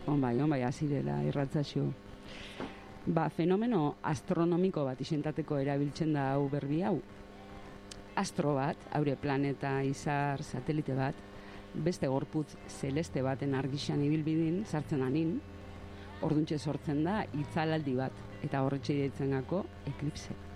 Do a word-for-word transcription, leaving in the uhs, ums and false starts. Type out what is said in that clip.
On bai, on bai, azirela irratzaxo. Ba, fenomeno astronomiko bat izentateko erabiltzen da hau berbi hau. Astro bat, haure planeta, izar, satelite bat, beste gorputz zeleste baten argixan ibilbidin, sartzen anin, orduntxe sortzen da itzalaldi bat, eta horretxe ditzen gako eklipse.